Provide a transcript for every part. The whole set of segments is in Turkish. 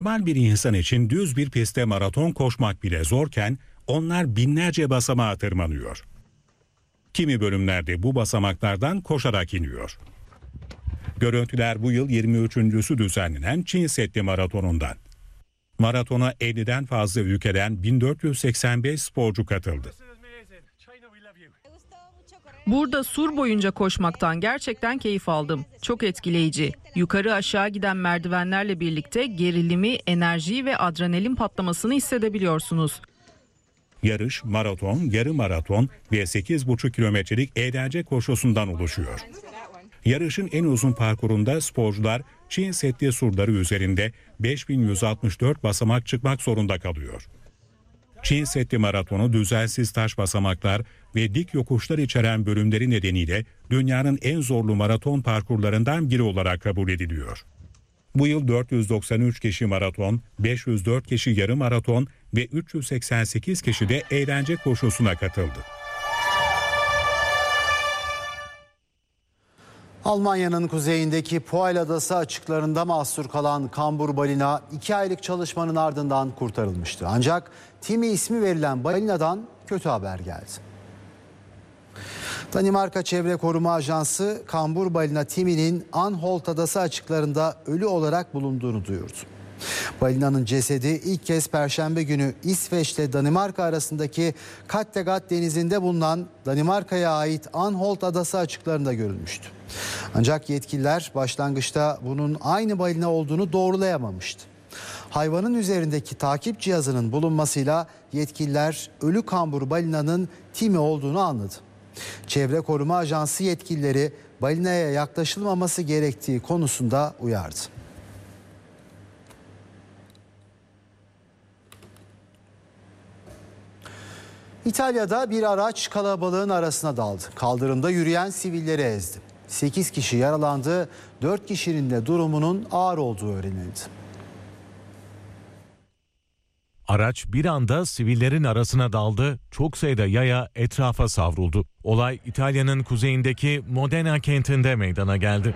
Normal bir insan için düz bir pistte maraton koşmak bile zorken onlar binlerce basamağa tırmanıyor. Kimi bölümlerde bu basamaklardan koşarak iniyor. Görüntüler bu yıl 23.'sü düzenlenen Çin Seddi Maratonu'ndan. Maratona 50'den fazla ülkeden 1485 sporcu katıldı. Burada sur boyunca koşmaktan gerçekten keyif aldım. Çok etkileyici. Yukarı aşağı giden merdivenlerle birlikte gerilimi, enerjiyi ve adrenalin patlamasını hissedebiliyorsunuz. Yarış, maraton, yarım maraton ve 8,5 kilometrelik eğlence koşusundan oluşuyor. Yarışın en uzun parkurunda sporcular Çin Seddi surları üzerinde 5164 basamak çıkmak zorunda kalıyor. Çin Seddi Maratonu düzensiz taş basamaklar ve dik yokuşlar içeren bölümleri nedeniyle dünyanın en zorlu maraton parkurlarından biri olarak kabul ediliyor. Bu yıl 493 kişi maraton, 504 kişi yarım maraton ve 388 kişi de eğlence koşusuna katıldı. Almanya'nın kuzeyindeki Poel Adası açıklarında mahsur kalan kambur balina 2 aylık çalışmanın ardından kurtarılmıştı. Ancak Timmy ismi verilen balinadan kötü haber geldi. Danimarka Çevre Koruma Ajansı kambur balina Timmy'nin Anholt Adası açıklarında ölü olarak bulunduğunu duyurdu. Balinanın cesedi ilk kez Perşembe günü İsveç ile Danimarka arasındaki Kattegat denizinde bulunan Danimarka'ya ait Anholt Adası açıklarında görülmüştü. Ancak yetkililer başlangıçta bunun aynı balina olduğunu doğrulayamamıştı. Hayvanın üzerindeki takip cihazının bulunmasıyla yetkililer ölü kambur balinanın Timmy olduğunu anladı. Çevre Koruma Ajansı yetkilileri balinaya yaklaşılmaması gerektiği konusunda uyardı. İtalya'da bir araç kalabalığın arasına daldı. Kaldırımda yürüyen sivilleri ezdi. 8 kişi yaralandı, 4 kişinin de durumunun ağır olduğu öğrenildi. Araç bir anda sivillerin arasına daldı, çok sayıda yaya etrafa savruldu. Olay İtalya'nın kuzeyindeki Modena kentinde meydana geldi.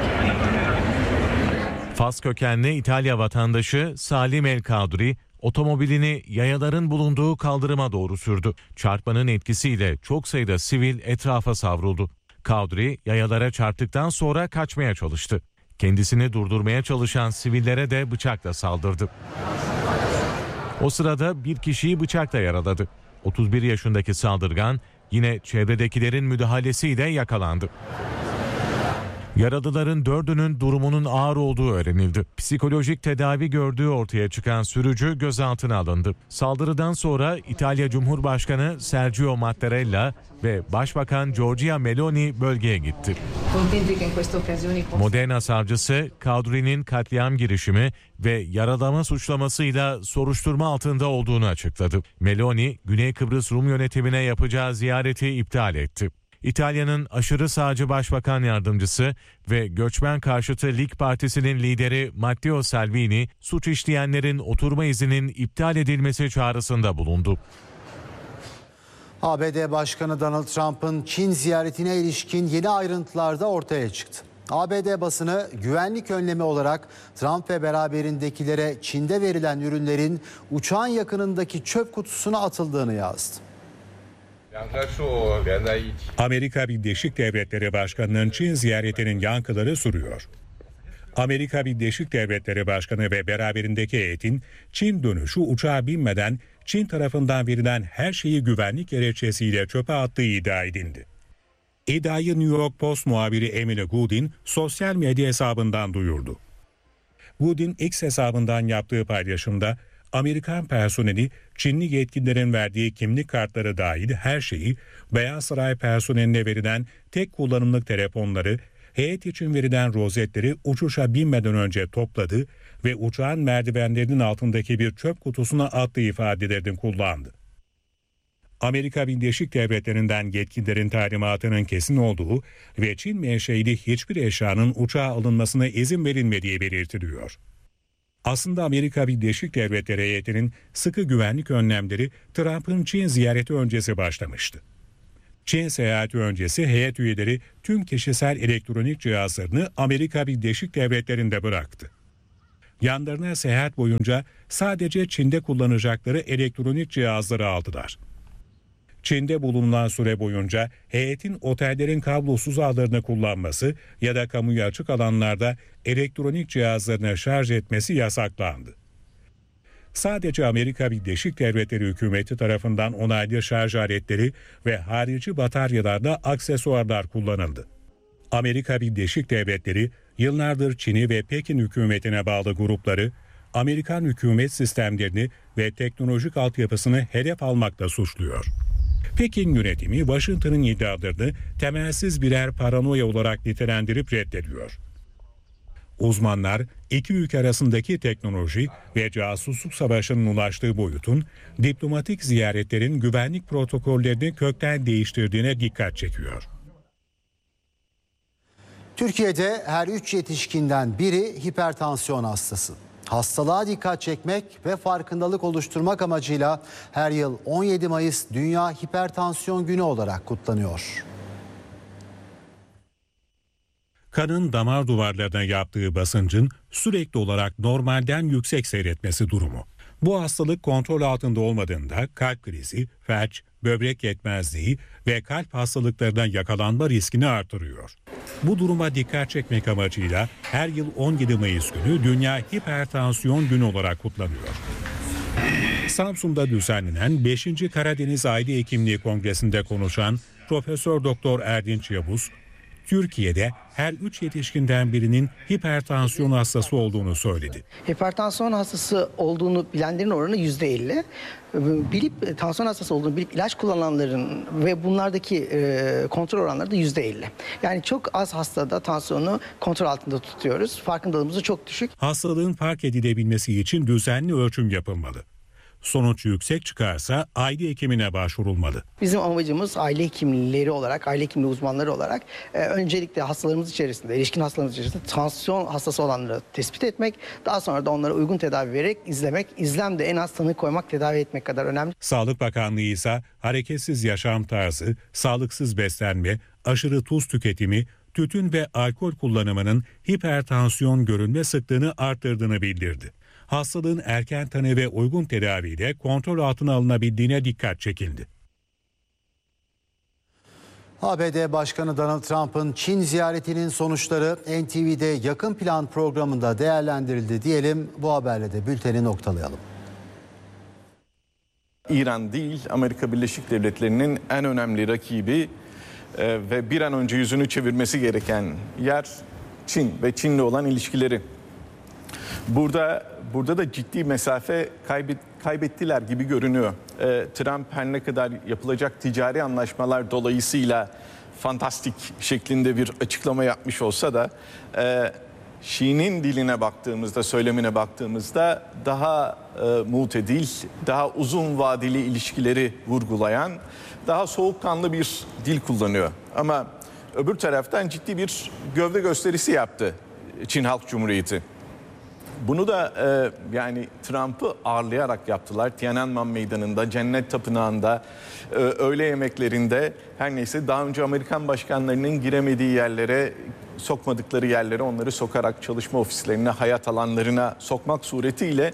Fas kökenli İtalya vatandaşı Salim El Kadri, otomobilini yayaların bulunduğu kaldırıma doğru sürdü. Çarpmanın etkisiyle çok sayıda sivil etrafa savruldu. Kadri yayalara çarptıktan sonra kaçmaya çalıştı. Kendisini durdurmaya çalışan sivillere de bıçakla saldırdı. O sırada bir kişiyi bıçakla yaraladı. 31 yaşındaki saldırgan yine çevredekilerin müdahalesiyle yakalandı. Yaralıların 4'ünün durumunun ağır olduğu öğrenildi. Psikolojik tedavi gördüğü ortaya çıkan sürücü gözaltına alındı. Saldırıdan sonra İtalya Cumhurbaşkanı Sergio Mattarella ve Başbakan Giorgia Meloni bölgeye gitti. Modena savcısı Kadri'nin katliam girişimi ve yaralama suçlamasıyla soruşturma altında olduğunu açıkladı. Meloni, Güney Kıbrıs Rum yönetimine yapacağı ziyareti iptal etti. İtalya'nın aşırı sağcı başbakan yardımcısı ve göçmen karşıtı Lig Partisi'nin lideri Matteo Salvini, suç işleyenlerin oturma izninin iptal edilmesi çağrısında bulundu. ABD Başkanı Donald Trump'ın Çin ziyaretine ilişkin yeni ayrıntılar da ortaya çıktı. ABD basını güvenlik önlemi olarak Trump ve beraberindekilere Çin'de verilen ürünlerin uçağın yakınındaki çöp kutusuna atıldığını yazdı. Amerika Birleşik Devletleri Başkanı'nın Çin ziyaretinin yankıları sürüyor. Amerika Birleşik Devletleri Başkanı ve beraberindeki heyetin Çin dönüşü uçağa binmeden Çin tarafından verilen her şeyi güvenlik gerekçesiyle çöpe attığı iddia edildi. İddiayı New York Post muhabiri Emily Goodin sosyal medya hesabından duyurdu. Goodin X hesabından yaptığı paylaşımda Amerikan personeli Çinli yetkililerin verdiği kimlik kartları dahil her şeyi, Beyaz Saray personeline verilen tek kullanımlık telefonları, heyet için verilen rozetleri uçuşa binmeden önce topladı ve uçağın merdivenlerinin altındaki bir çöp kutusuna attığı ifadelerini kullandı. Amerika Birleşik Devletleri'nden yetkililerin talimatının kesin olduğu ve Çin menşeili hiçbir eşyanın uçağa alınmasına izin verilmediği belirtiliyor. Aslında Amerika Birleşik Devletleri heyetinin sıkı güvenlik önlemleri Trump'ın Çin ziyareti öncesi başlamıştı. Çin seyahati öncesi heyet üyeleri tüm kişisel elektronik cihazlarını Amerika Birleşik Devletleri'nde bıraktı. Yanlarına seyahat boyunca sadece Çin'de kullanacakları elektronik cihazları aldılar. Çin'de bulunan süre boyunca heyetin otellerin kablosuz ağlarını kullanması ya da kamuya açık alanlarda elektronik cihazlarını şarj etmesi yasaklandı. Sadece Amerika Birleşik Devletleri hükümeti tarafından onaylı şarj aletleri ve harici bataryalarla aksesuarlar kullanıldı. Amerika Birleşik Devletleri yıllardır Çin'i ve Pekin hükümetine bağlı grupları, Amerikan hükümet sistemlerini ve teknolojik altyapısını hedef almakla suçluyor. Pekin yönetimi Washington'ın iddialarını temelsiz birer paranoya olarak nitelendirip reddediyor. Uzmanlar iki ülke arasındaki teknoloji ve casusluk savaşının ulaştığı boyutun diplomatik ziyaretlerin güvenlik protokollerini kökten değiştirdiğine dikkat çekiyor. Türkiye'de her 3 yetişkinden biri hipertansiyon hastası. Hastalığa dikkat çekmek ve farkındalık oluşturmak amacıyla her yıl 17 Mayıs Dünya Hipertansiyon Günü olarak kutlanıyor. Kanın damar duvarlarına yaptığı basıncın sürekli olarak normalden yüksek seyretmesi durumu. Bu hastalık kontrol altında olmadığında kalp krizi, felç, böbrek yetmezliği ve kalp hastalıklarına yakalanma riskini artırıyor. Bu duruma dikkat çekmek amacıyla her yıl 17 Mayıs günü Dünya Hipertansiyon Günü olarak kutlanıyor. Samsun'da düzenlenen 5. Karadeniz Aile Hekimliği Kongresi'nde konuşan Profesör Doktor Erdinç Yavuz, Türkiye'de her 3 yetişkinden birinin hipertansiyon hastası olduğunu söyledi. Hipertansiyon hastası olduğunu bilenlerin oranı %50. Bilip tansiyon hastası olduğunu bilip ilaç kullananların ve bunlardaki kontrol oranları da %50. Yani çok az hastada tansiyonu kontrol altında tutuyoruz. Farkındalığımız çok düşük. Hastalığın fark edilebilmesi için düzenli ölçüm yapılmalı. Sonuç yüksek çıkarsa aile hekimine başvurulmalı. Bizim amacımız aile hekimleri olarak, aile hekimliği uzmanları olarak öncelikle hastalarımız içerisinde, erişkin hastalarımız içerisinde tansiyon hastası olanları tespit etmek, daha sonra da onlara uygun tedavi vererek izlemek, izlemde en az tanı koymak, tedavi etmek kadar önemli. Sağlık Bakanlığı ise hareketsiz yaşam tarzı, sağlıksız beslenme, aşırı tuz tüketimi, tütün ve alkol kullanımının hipertansiyon görülme sıklığını arttırdığını bildirdi. Hastalığın erken tanı ve uygun tedaviyle kontrol altına alınabildiğine dikkat çekildi. ABD Başkanı Donald Trump'ın Çin ziyaretinin sonuçları NTV'de Yakın Plan programında değerlendirildi diyelim. Bu haberle de bülteni noktalayalım. İran değil, Amerika Birleşik Devletleri'nin en önemli rakibi ve bir an önce yüzünü çevirmesi gereken yer Çin ve Çin'le olan ilişkileri. Burada da ciddi mesafe kaybettiler gibi görünüyor. Trump her ne kadar yapılacak ticari anlaşmalar dolayısıyla fantastik şeklinde bir açıklama yapmış olsa da Xi'nin diline baktığımızda, söylemine baktığımızda daha mutedil, daha uzun vadeli ilişkileri vurgulayan, daha soğukkanlı bir dil kullanıyor. Ama öbür taraftan ciddi bir gövde gösterisi yaptı Çin Halk Cumhuriyeti. Bunu da yani Trump'ı ağırlayarak yaptılar. Tiananmen Meydanı'nda, Cennet Tapınağı'nda, öğle yemeklerinde, her neyse daha önce Amerikan başkanlarının giremediği yerlere, sokmadıkları yerlere onları sokarak çalışma ofislerine, hayat alanlarına sokmak suretiyle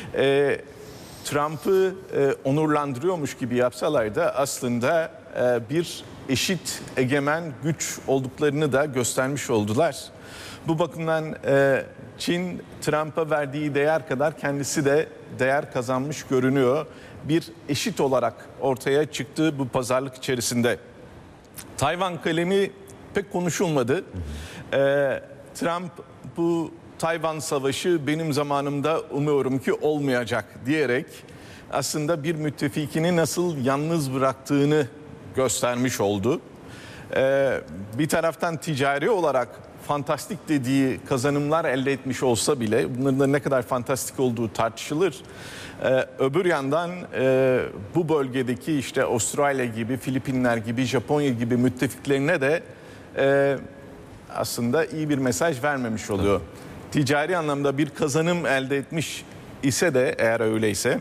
Trump'ı onurlandırıyormuş gibi yapsalar da aslında bir eşit egemen güç olduklarını da göstermiş oldular. Bu bakımdan Çin Trump'a verdiği değer kadar kendisi de değer kazanmış görünüyor. Bir eşit olarak ortaya çıktığı bu pazarlık içerisinde. Tayvan kalemi pek konuşulmadı. Trump bu Tayvan savaşı benim zamanımda umuyorum ki olmayacak diyerek aslında bir müttefikini nasıl yalnız bıraktığını göstermiş oldu. Bir taraftan ticari olarak fantastik dediği kazanımlar elde etmiş olsa bile bunların da ne kadar fantastik olduğu tartışılır. Öbür yandan bu bölgedeki işte Avustralya gibi, Filipinler gibi, Japonya gibi müttefiklerine de aslında iyi bir mesaj vermemiş oluyor. Ticari anlamda bir kazanım elde etmiş ise de eğer öyleyse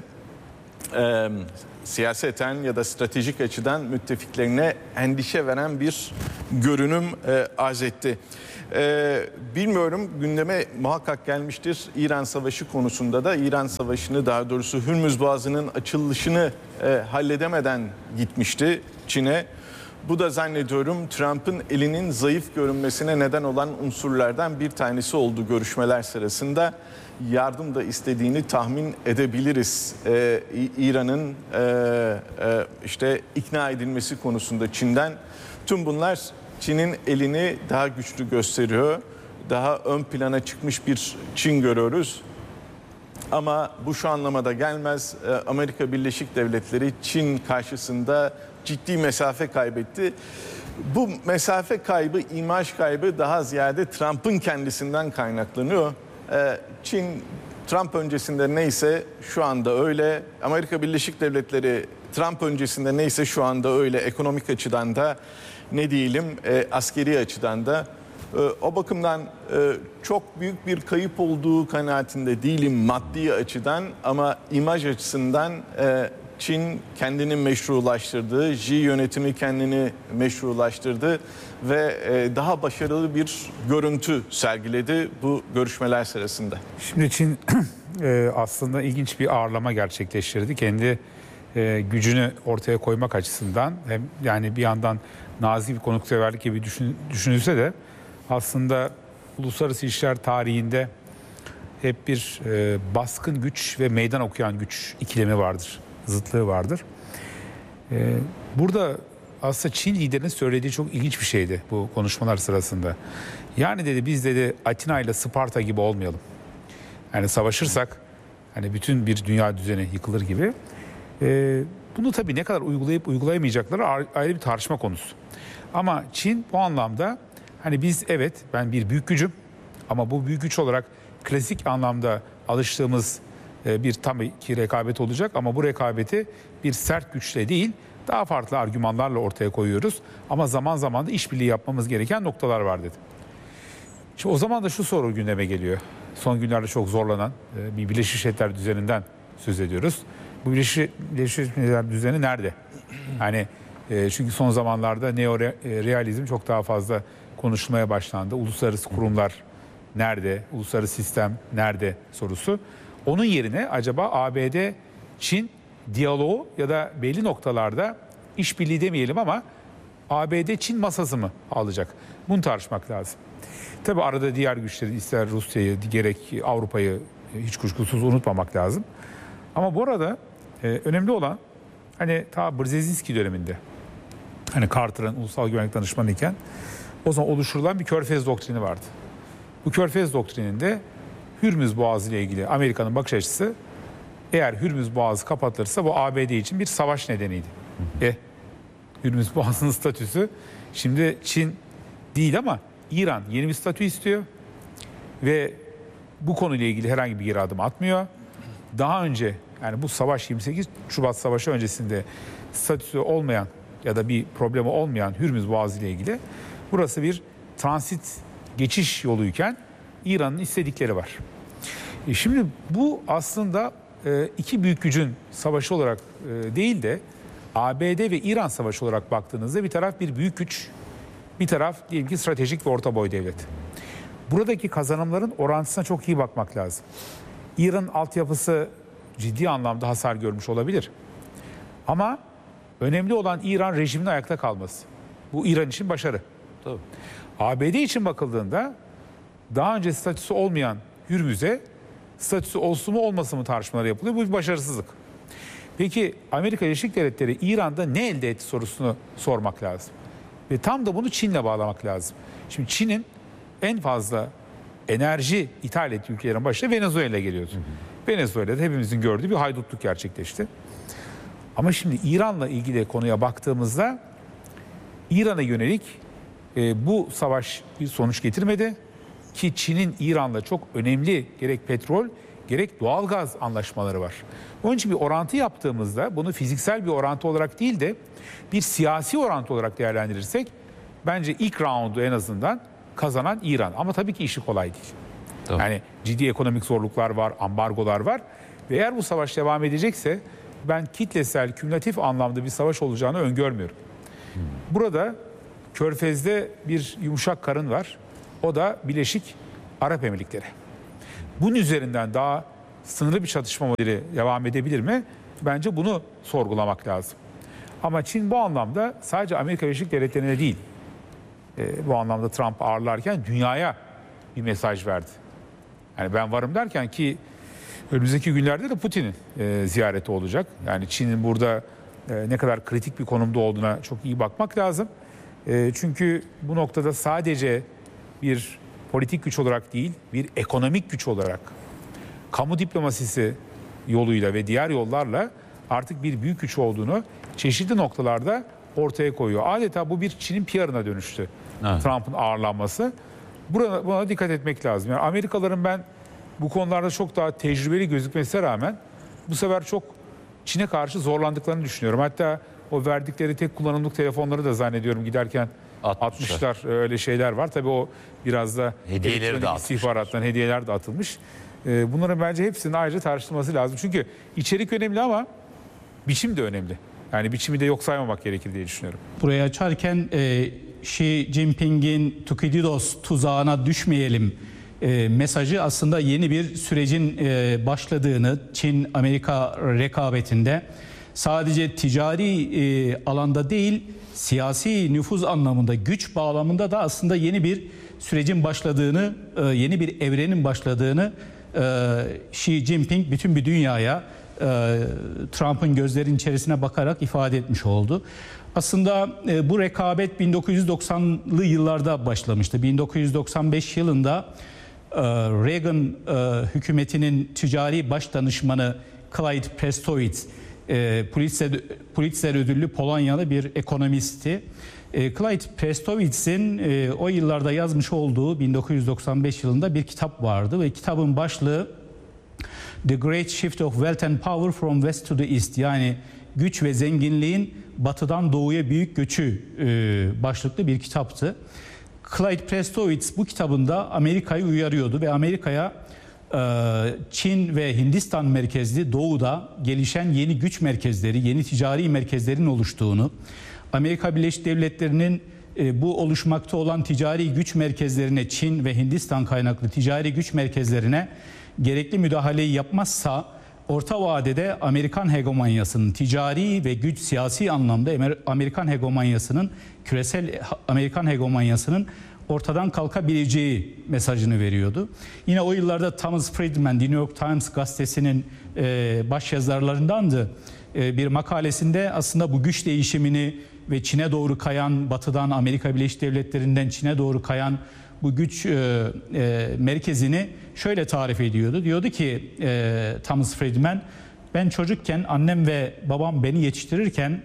siyaseten ya da stratejik açıdan müttefiklerine endişe veren bir görünüm arz etti. Bilmiyorum, gündeme muhakkak gelmiştir İran Savaşı konusunda da. İran Savaşı'nı, daha doğrusu Hürmüz Boğazı'nın açılışını halledemeden gitmişti Çin'e. Bu da zannediyorum Trump'ın elinin zayıf görünmesine neden olan unsurlardan bir tanesi oldu görüşmeler sırasında. Yardım da istediğini tahmin edebiliriz. İran'ın işte ikna edilmesi konusunda Çin'den. Tüm bunlar Çin'in elini daha güçlü gösteriyor. Daha ön plana çıkmış bir Çin görüyoruz. Ama bu şu anlamada gelmez. Amerika Birleşik Devletleri Çin karşısında ciddi mesafe kaybetti. Bu mesafe kaybı, imaj kaybı daha ziyade Trump'ın kendisinden kaynaklanıyor. Çin Trump öncesinde neyse şu anda öyle. Amerika Birleşik Devletleri Trump öncesinde neyse şu anda öyle. Ekonomik açıdan da ne diyelim askeri açıdan da. O bakımdan çok büyük bir kayıp olduğu kanaatinde değilim maddi açıdan, ama imaj açısından Çin kendini meşrulaştırdı, Xi yönetimi kendini meşrulaştırdı ve daha başarılı bir görüntü sergiledi bu görüşmeler sırasında. Şimdi Çin aslında ilginç bir ağırlama gerçekleştirdi. Kendi gücünü ortaya koymak açısından, hem yani bir yandan nazik bir konukseverlik gibi düşünülse de aslında uluslararası ilişkiler tarihinde hep bir baskın güç ve meydan okuyan güç ikilemi vardır, zıtlığı vardır. Burada aslında Çin liderinin söylediği çok ilginç bir şeydi bu konuşmalar sırasında. Yani dedi, biz dedi Atina ile Sparta gibi olmayalım. Yani savaşırsak hani bütün bir dünya düzeni yıkılır gibi. Bunu tabii ne kadar uygulayıp uygulayamayacakları ayrı bir tartışma konusu. Ama Çin bu anlamda hani biz, evet ben bir büyük gücüm, ama bu büyük güç olarak klasik anlamda alıştığımız bir tabii ki rekabet olacak, ama bu rekabeti bir sert güçle değil, daha farklı argümanlarla ortaya koyuyoruz. Ama zaman zaman da işbirliği yapmamız gereken noktalar var dedi. Şimdi o zaman da şu soru gündeme geliyor. Son günlerde çok zorlanan bir Birleşmiş Milletler düzeninden söz ediyoruz. Bu Birleşmiş Milletler düzeni nerede? Hani çünkü son zamanlarda neorealizm çok daha fazla konuşulmaya başlandı. Uluslararası kurumlar nerede? Uluslararası sistem nerede sorusu. Onun yerine acaba ABD-Çin diyaloğu ya da belli noktalarda işbirliği demeyelim ama ABD-Çin masası mı alacak? Bunu tartışmak lazım. Tabii arada diğer güçleri, ister Rusya'yı gerek Avrupa'yı hiç kuşkusuz unutmamak lazım. Ama bu arada önemli olan, hani ta Brzezinski döneminde, hani Carter'ın ulusal güvenlik danışmanı iken o zaman oluşturulan bir Körfez doktrini vardı. Bu Körfez doktrininde Hürmüz Boğazı ile ilgili Amerika'nın bakış açısı, eğer Hürmüz Boğazı kapatılırsa bu ABD için bir savaş nedeniydi. Hürmüz Boğazı'nın statüsü şimdi Çin değil ama İran yeni bir statü istiyor ve bu konuyla ilgili herhangi bir geri adım atmıyor. Daha önce, yani bu savaş 28 Şubat Savaşı öncesinde statüsü olmayan ya da bir problemi olmayan Hürmüz Boğazı ile ilgili burası bir transit geçiş yoluyken İran'ın istedikleri var. Şimdi bu aslında iki büyük gücün savaşı olarak değil de ABD ve İran savaşı olarak baktığınızda bir taraf bir büyük güç, bir taraf diyelim ki stratejik ve orta boy devlet. Buradaki kazanımların orantısına çok iyi bakmak lazım. İran'ın altyapısı ciddi anlamda hasar görmüş olabilir. Ama önemli olan İran rejiminin ayakta kalması. Bu İran için başarı. Tabii. ABD için bakıldığında daha önce statüsü olmayan Hürmüz'e statüsü olsun mu olmasın mı tartışmaları yapılıyor. Bu bir başarısızlık. Peki Amerika Birleşik Devletleri İran'da ne elde etti sorusunu sormak lazım. Ve tam da bunu Çin'le bağlamak lazım. Şimdi Çin'in en fazla enerji ithal ettiği ülkelerin başında Venezuela geliyordu. Venezuela'da hepimizin gördüğü bir haydutluk gerçekleşti. Ama şimdi İran'la ilgili konuya baktığımızda İran'a yönelik bu savaş bir sonuç getirmedi. Ki Çin'in İran'la çok önemli gerek petrol gerek doğalgaz anlaşmaları var. Onun için bir orantı yaptığımızda bunu fiziksel bir orantı olarak değil de bir siyasi orantı olarak değerlendirirsek bence ilk roundu en azından kazanan İran. Ama tabii ki işi kolay değil. Tamam. Yani ciddi ekonomik zorluklar var, ambargolar var. Ve eğer bu savaş devam edecekse ben kitlesel, kümülatif anlamda bir savaş olacağını öngörmüyorum. Burada Körfez'de bir yumuşak karın var. O da Birleşik Arap Emirlikleri. Bunun üzerinden daha sınırlı bir çatışma modeli devam edebilir mi? Bence bunu sorgulamak lazım. Ama Çin bu anlamda sadece Amerika Birleşik Devletleri'ne değil, bu anlamda Trump ağırlarken dünyaya bir mesaj verdi. Yani ben varım derken ki önümüzdeki günlerde de Putin'in ziyareti olacak. Yani Çin'in burada ne kadar kritik bir konumda olduğuna çok iyi bakmak lazım. Çünkü bu noktada sadece bir politik güç olarak değil, bir ekonomik güç olarak kamu diplomasisi yoluyla ve diğer yollarla artık bir büyük güç olduğunu çeşitli noktalarda ortaya koyuyor. Adeta bu bir Çin'in PR'ına dönüştü. Evet. Trump'ın ağırlanması. Buna dikkat etmek lazım. Yani Amerikalıların ben bu konularda çok daha tecrübeli gözükmesine rağmen bu sefer çok Çin'e karşı zorlandıklarını düşünüyorum. Hatta o verdikleri tek kullanımlık telefonları da zannediyorum giderken atmışlar. Öyle şeyler var. Tabii o biraz da hediyeleri de istihbarattan hediyeler de atılmış. Bunların bence hepsinin ayrıca tartışılması lazım. Çünkü içerik önemli ama biçim de önemli. Yani biçimi de yok saymamak gerekir diye düşünüyorum. Burayı açarken Xi Jinping'in Thukydidos tuzağına düşmeyelim mesajı aslında yeni bir sürecin başladığını, Çin-Amerika rekabetinde sadece ticari alanda değil, siyasi nüfuz anlamında, güç bağlamında da aslında yeni bir sürecin başladığını, yeni bir evrenin başladığını Xi Jinping bütün bir dünyaya Trump'ın gözlerinin içerisine bakarak ifade etmiş oldu. Aslında bu rekabet 1990'lı yıllarda başlamıştı. 1995 yılında Reagan hükümetinin ticari baş danışmanı Clyde Prestowitz, Pulitzer ödüllü Polonyalı bir ekonomisti. Clyde Prestowitz'in o yıllarda yazmış olduğu 1995 yılında bir kitap vardı ve kitabın başlığı The Great Shift of Wealth and Power from West to the East, yani güç ve zenginliğin batıdan doğuya büyük göçü başlıklı bir kitaptı. Clyde Prestowitz bu kitabında Amerika'yı uyarıyordu ve Amerika'ya Çin ve Hindistan merkezli doğuda gelişen yeni güç merkezleri, yeni ticari merkezlerin oluştuğunu, Amerika Birleşik Devletleri'nin bu oluşmakta olan ticari güç merkezlerine, Çin ve Hindistan kaynaklı ticari güç merkezlerine gerekli müdahaleyi yapmazsa orta vadede Amerikan hegemonyasının, ticari ve güç siyasi anlamda Amerikan hegemonyasının, küresel Amerikan hegemonyasının ortadan kalkabileceği mesajını veriyordu. Yine o yıllarda Thomas Friedman, The New York Times gazetesinin başyazarlarındandı. Bir makalesinde aslında bu güç değişimini ve Çin'e doğru kayan, batıdan Amerika Birleşik Devletleri'nden Çin'e doğru kayan bu güç merkezini şöyle tarif ediyordu. Diyordu ki Thomas Friedman, ben çocukken annem ve babam beni yetiştirirken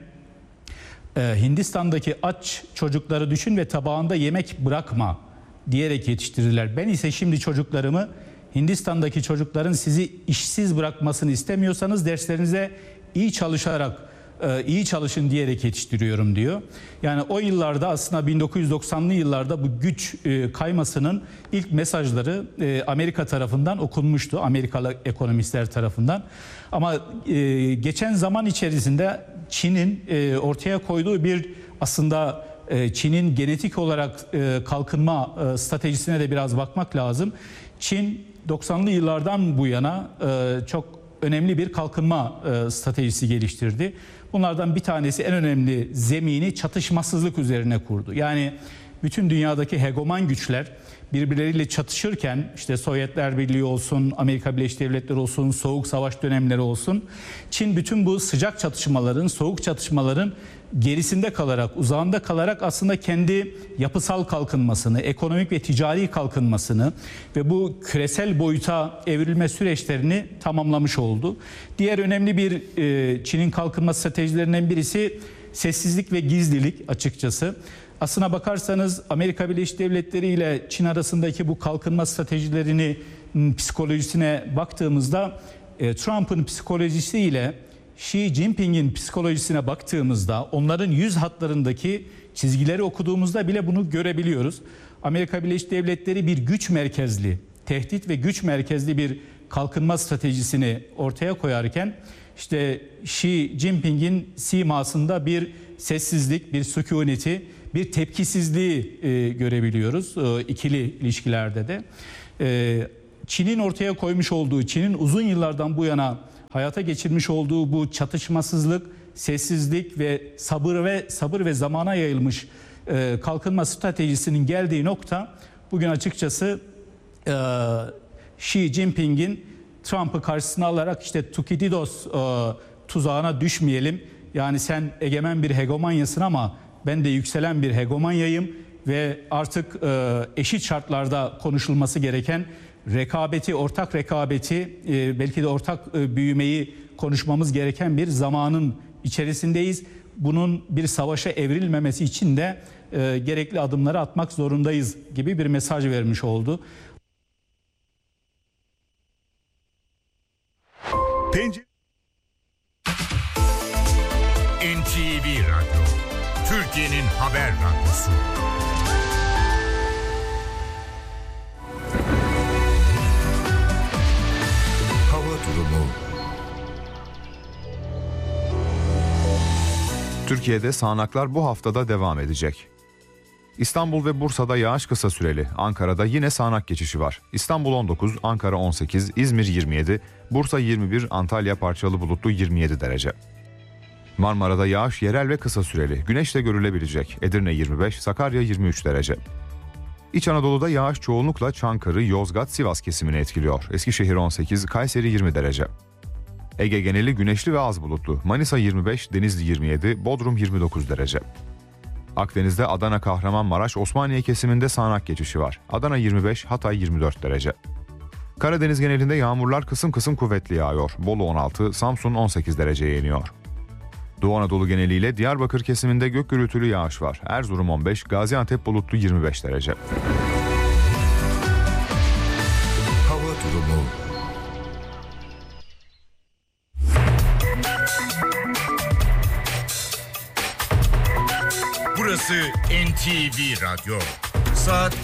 Hindistan'daki aç çocukları düşün ve tabağında yemek bırakma diyerek yetiştirdiler. Ben ise şimdi çocuklarımı Hindistan'daki çocukların sizi işsiz bırakmasını istemiyorsanız derslerinize iyi çalışarak iyi çalışın diyerek yetiştiriyorum diyor. Yani o yıllarda aslında 1990'lı yıllarda bu güç kaymasının ilk mesajları Amerika tarafından okunmuştu. Amerikalı ekonomistler tarafından. Ama geçen zaman içerisinde Çin'in ortaya koyduğu bir aslında Çin'in genetik olarak kalkınma stratejisine de biraz bakmak lazım. Çin 90'lı yıllardan bu yana çok önemli bir kalkınma stratejisi geliştirdi. Bunlardan bir tanesi, en önemli zemini çatışmasızlık üzerine kurdu. Yani bütün dünyadaki hegemon güçler birbirleriyle çatışırken, işte Sovyetler Birliği olsun, Amerika Birleşik Devletleri olsun, Soğuk Savaş dönemleri olsun, Çin bütün bu sıcak çatışmaların, soğuk çatışmaların gerisinde kalarak, uzağında kalarak aslında kendi yapısal kalkınmasını, ekonomik ve ticari kalkınmasını ve bu küresel boyuta evrilme süreçlerini tamamlamış oldu. Diğer önemli bir Çin'in kalkınma stratejilerinden birisi sessizlik ve gizlilik açıkçası. Aslına bakarsanız Amerika Birleşik Devletleri ile Çin arasındaki bu kalkınma stratejilerini, psikolojisine baktığımızda Trump'ın psikolojisiyle Xi Jinping'in psikolojisine baktığımızda, onların yüz hatlarındaki çizgileri okuduğumuzda bile bunu görebiliyoruz. Amerika Birleşik Devletleri bir güç merkezli, tehdit ve güç merkezli bir kalkınma stratejisini ortaya koyarken, işte Xi Jinping'in simasında bir sessizlik, bir sükuneti, bir tepkisizliği görebiliyoruz ikili ilişkilerde de. Çin'in ortaya koymuş olduğu, Çin'in uzun yıllardan bu yana hayata geçirmiş olduğu bu çatışmasızlık, sessizlik ve sabır ve zamana yayılmış kalkınma stratejisinin geldiği nokta bugün açıkçası Xi Jinping'in Trump'ı karşısına alarak işte Thukydides tuzağına düşmeyelim. Yani sen egemen bir hegemonyasın ama ben de yükselen bir hegemonyayım ve artık eşit şartlarda konuşulması gereken rekabeti, ortak rekabeti, belki de ortak büyümeyi konuşmamız gereken bir zamanın içerisindeyiz. Bunun bir savaşa evrilmemesi için de gerekli adımları atmak zorundayız gibi bir mesaj vermiş oldu. NTV Radyo, Türkiye'nin haber radyosu. Hava durumu. Türkiye'de sağanaklar bu haftada devam edecek. İstanbul ve Bursa'da yağış kısa süreli. Ankara'da yine sağanak geçişi var. İstanbul 19, Ankara 18, İzmir 27, Bursa 21, Antalya parçalı bulutlu 27 derece. Marmara'da yağış yerel ve kısa süreli. Güneş de görülebilecek. Edirne 25, Sakarya 23 derece. İç Anadolu'da yağış çoğunlukla Çankırı, Yozgat, Sivas kesimini etkiliyor. Eskişehir 18, Kayseri 20 derece. Ege geneli güneşli ve az bulutlu. Manisa 25, Denizli 27, Bodrum 29 derece. Akdeniz'de Adana, Kahramanmaraş, Osmaniye kesiminde sağanak geçişi var. Adana 25, Hatay 24 derece. Karadeniz genelinde yağmurlar kısım kısım kuvvetli yağıyor. Bolu 16, Samsun 18 dereceye iniyor. Doğu Anadolu geneliyle Diyarbakır kesiminde gök gürültülü yağış var. Erzurum 15, Gaziantep bulutlu 25 derece. Hava durumu. Burası NTV Radyo. Saat